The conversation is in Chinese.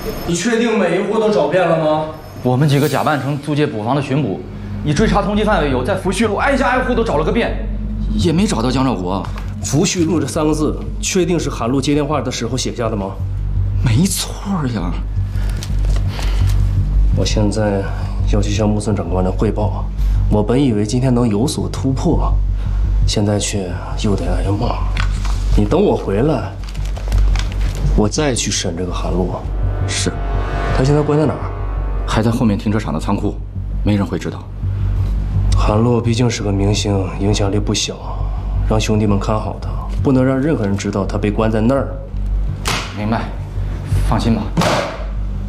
你确定每一户都找遍了吗？ 我们几个假扮成租界捕房的巡捕，以追查通缉范围有在福煦路挨家挨户都找了个遍，也没找到江兆国。 福煦路这3个字，确定是韩露接电话的时候写下的吗？ 没错呀。 我现在要去向木村长官的汇报。我本以为今天能有所突破，现在却又得挨骂。你等我回来，我再去审这个韩露。 是， 他现在关在哪儿？ 还在后面停车场的仓库，没人会知道。 韩露毕竟是个明星，影响力不小，让兄弟们看好他，不能让任何人知道他被关在那儿。 明白，放心吧。